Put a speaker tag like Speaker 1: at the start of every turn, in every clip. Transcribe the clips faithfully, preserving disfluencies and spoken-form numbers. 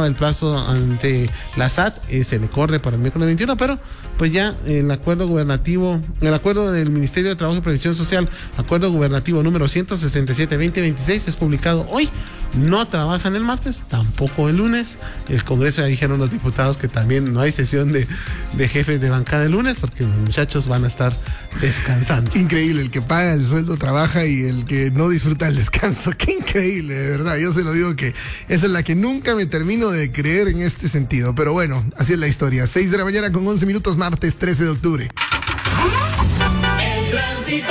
Speaker 1: el plazo ante la S A T, eh, se le corre para el miércoles veintiuno, pero pues ya el acuerdo gubernativo, el acuerdo del Ministerio de Trabajo y Previsión Social, acuerdo gubernativo número ciento sesenta y siete guión veinte veintiséis, es publicado hoy. No trabajan el martes, tampoco el lunes. El Congreso, ya dijeron los diputados que también no hay sesión de, de jefes de bancada el lunes, porque los muchachos van a estar descansando.
Speaker 2: Increíble, el que paga el sueldo trabaja y el que no disfruta el descanso. Qué increíble, de verdad. Yo se lo digo que esa es la que nunca me termino de creer en este sentido. Pero bueno, así es la historia. seis de la mañana con once minutos, martes trece de octubre.
Speaker 3: El tránsito.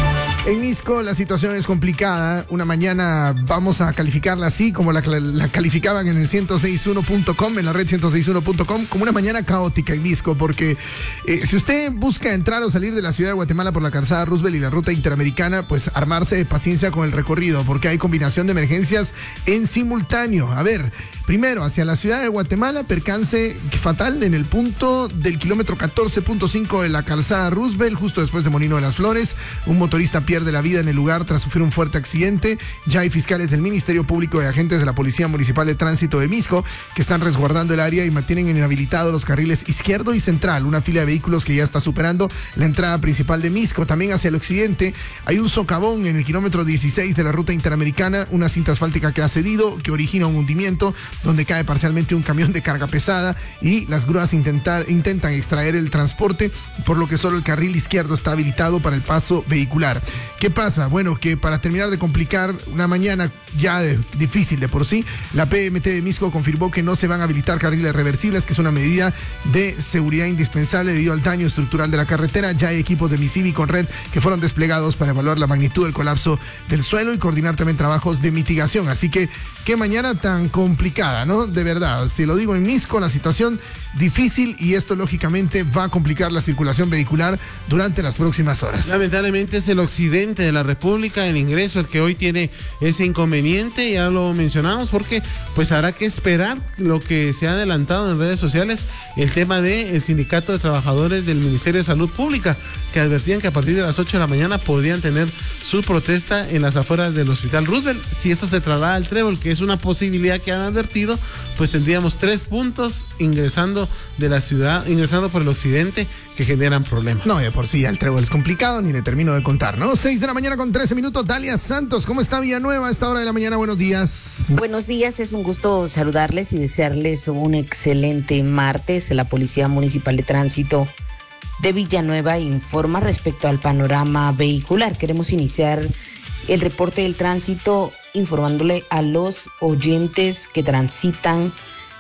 Speaker 2: En Misco la situación es complicada. Una mañana vamos a calificarla así, como la, la calificaban en el ciento seis punto uno punto com, en la red ciento seis punto uno punto com, como una mañana caótica en Misco, porque eh, si usted busca entrar o salir de la ciudad de Guatemala por la calzada Roosevelt y la ruta interamericana, pues armarse de paciencia con el recorrido, porque hay combinación de emergencias en simultáneo. A ver, primero, hacia la ciudad de Guatemala, percance fatal en el punto del kilómetro catorce punto cinco de la calzada Roosevelt, justo después de Molino de las Flores. Un motorista pierde de la vida en el lugar tras sufrir un fuerte accidente. Ya hay fiscales del Ministerio Público y agentes de la Policía Municipal de Tránsito de Misco que están resguardando el área y mantienen inhabilitados los carriles izquierdo y central, una fila de vehículos que ya está superando la entrada principal de Misco. También hacia el occidente hay un socavón en el kilómetro dieciséis de la ruta interamericana, una cinta asfáltica que ha cedido, que origina un hundimiento donde cae parcialmente un camión de carga pesada y las grúas intentar, intentan extraer el transporte, por lo que solo el carril izquierdo está habilitado para el paso vehicular. ¿Qué pasa? Bueno, que para terminar de complicar una mañana ya de, difícil de por sí, la P M T de Misco confirmó que no se van a habilitar carriles reversibles, que es una medida de seguridad indispensable debido al daño estructural de la carretera. Ya hay equipos de MISIVI con red que fueron desplegados para evaluar la magnitud del colapso del suelo y coordinar también trabajos de mitigación. Así que, qué mañana tan complicada, ¿no? De verdad, si lo digo en Misco, la situación difícil, y esto lógicamente va a complicar la circulación vehicular durante las próximas horas.
Speaker 1: Lamentablemente es el occidente de la República, el ingreso, el que hoy tiene ese inconveniente, ya lo mencionamos, porque pues habrá que esperar lo que se ha adelantado en redes sociales, el tema del Sindicato de Trabajadores del Ministerio de Salud Pública, que advertían que a partir de las ocho de la mañana podrían tener su protesta en las afueras del Hospital Roosevelt. Si esto se traslada al Trébol, que es una posibilidad que han advertido, pues tendríamos tres puntos ingresando de la ciudad, ingresando por el occidente, que generan problemas.
Speaker 2: No, de por sí ya el Trébol es complicado, ni le termino de contar, ¿no? seis de la mañana con trece minutos, Dalia Santos, ¿cómo está Villanueva a esta hora de la mañana? Buenos días.
Speaker 4: Buenos días, es un gusto saludarles y desearles un excelente martes. La Policía Municipal de Tránsito de Villanueva informa respecto al panorama vehicular. Queremos iniciar el reporte del tránsito informándole a los oyentes que transitan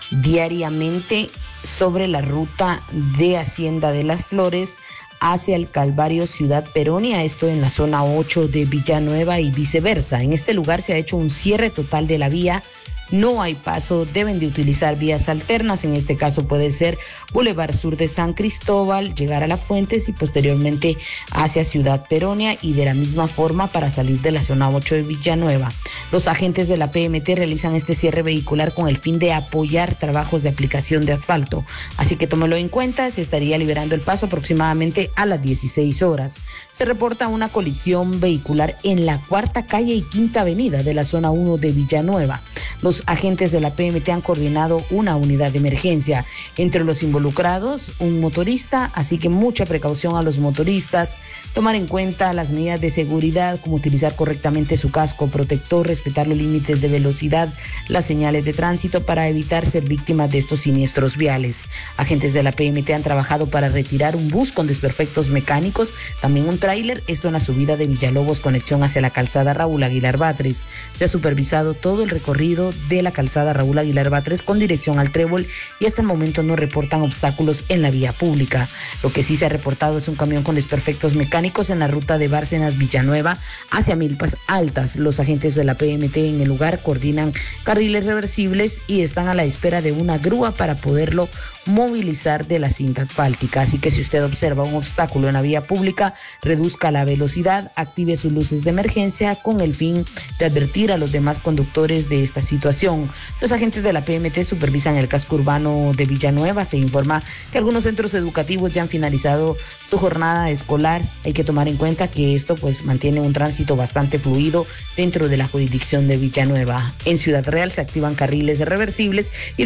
Speaker 4: diariamente sobre la ruta de Hacienda de las Flores hacia el Calvario Ciudad Peronia, esto en la zona ocho de Villanueva y viceversa. En este lugar se ha hecho un cierre total de la vía. No hay paso, deben de utilizar vías alternas, en este caso puede ser Boulevard Sur de San Cristóbal, llegar a Las Fuentes y posteriormente hacia Ciudad Peronia, y de la misma forma para salir de la zona ocho de Villanueva. Los agentes de la P M T realizan este cierre vehicular con el fin de apoyar trabajos de aplicación de asfalto, así que tómelo en cuenta, se estaría liberando el paso aproximadamente a las dieciséis horas. Se reporta una colisión vehicular en la cuarta calle y quinta avenida de la zona uno de Villanueva. Los agentes de la P M T han coordinado una unidad de emergencia. Entre los involucrados, un motorista, así que mucha precaución a los motoristas, tomar en cuenta las medidas de seguridad, como utilizar correctamente su casco protector, respetar los límites de velocidad, las señales de tránsito para evitar ser víctimas de estos siniestros viales. Agentes de la P M T han trabajado para retirar un bus con desperfectos mecánicos, también un tráiler, esto en la subida de Villalobos, conexión hacia la calzada Raúl Aguilar Batres. Se ha supervisado todo el recorrido de la calzada Raúl Aguilar Batres con dirección al Trébol y hasta el momento no reportan obstáculos en la vía pública. Lo que sí se ha reportado es un camión con desperfectos mecánicos en la ruta de Bárcenas Villanueva hacia Milpas Altas. Los agentes de la P M T en el lugar coordinan carriles reversibles y están a la espera de una grúa para poderlo movilizar de la cinta asfáltica. Así que si usted observa un obstáculo en la vía pública, reduzca la velocidad, active sus luces de emergencia con el fin de advertir a los demás conductores de esta situación. Los agentes de la P M T supervisan el casco urbano de Villanueva. Se informa que algunos centros educativos ya han finalizado su jornada escolar. Hay que tomar en cuenta que esto pues mantiene un tránsito bastante fluido dentro de la jurisdicción de Villanueva. En Ciudad Real se activan carriles reversibles y